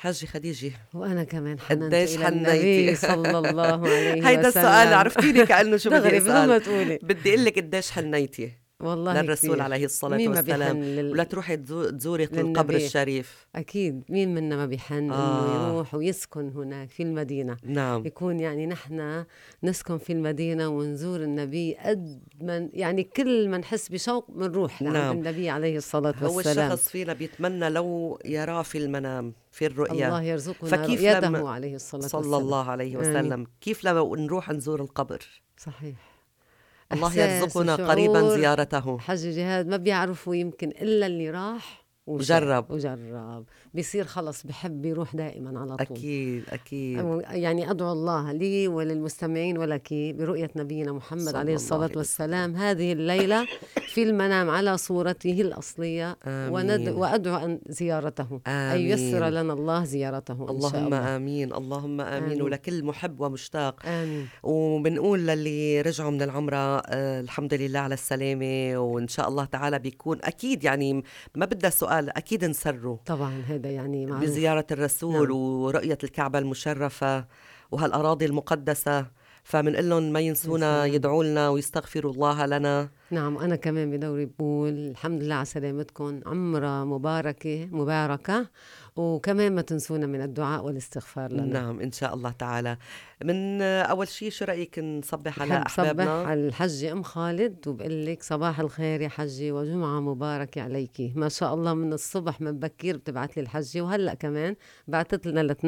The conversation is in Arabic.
حاجة خديجة، وأنا كمان حننت قديش إلى حنيتي؟ النبي صلى الله عليه هيدا السؤال وسلم. عرفتيني كأنه شو بدي دغري بدون أسأل. ما تقولي. بدي أقول لك قديش حنيتي والله للرسول كتير. عليه الصلاة مين ما والسلام، بيحن ولا تروحي تزوري القبر للنبي؟ الشريف. أكيد، مين منا ما بيحن إنه آه يروح ويسكن هناك في المدينة. نعم يكون يعني نحن نسكن في المدينة ونزور النبي قد من يعني كل ما نحس بشوق منروح لعند نعم. النبي عليه الصلاة هو والسلام. الشخص فينا بيتمنى لو يراه في المنام في الرؤيا، الله يرزقنا فكيف لما رؤيته عليه الصلاة صلى والسلام. الله عليه آمين. وسلم كيف لما نروح نزور القبر؟ صحيح. الله إحساس يرزقنا قريبا وشعور زيارته. حج جهاد ما بيعرفوا يمكن إلا اللي راح وشاف وجرب. وجرب، بيصير خلص بحب يروح دائما على طول. أكيد أكيد. يعني أدعو الله لي وللمستمعين ولك برؤية نبينا محمد عليه صلى الله الصلاة عليه وسلم. والسلام هذه الليلة في المنام على صورته الأصلية، آمين وأدعو أن زيارته، أن ييسر آمين. لنا الله زيارته إن شاء اللهم الله. آمين اللهم آمين. آمين. ولكل محب ومشتاق. آمين. وبنقول للي رجعوا من العمرة الحمد لله على السلامة، وإن شاء الله تعالى بيكون أكيد يعني ما بدها سؤال، أكيد نسروا طبعا هذا يعني معروف. بزيارة الرسول نعم. ورؤية الكعبة المشرفة وهالأراضي المقدسة، فمنقول لهم ما ينسونا سلام. يدعوا لنا ويستغفروا الله لنا. نعم، أنا كمان بدوري بقول الحمد لله على سلامتكم، عمرة مباركة، وكمان ما تنسونا من الدعاء والاستغفار لنا. نعم إن شاء الله تعالى. من أول شيء شو رأيك نصبح على بحب صبح أحبابنا؟ على الحجة أم خالد وبقول لك صباح الخير يا حجة وجمعة مباركة عليكي. ما شاء الله من الصبح من بكير بتبعت لي الحجة، وهلأ كمان بعتت لنا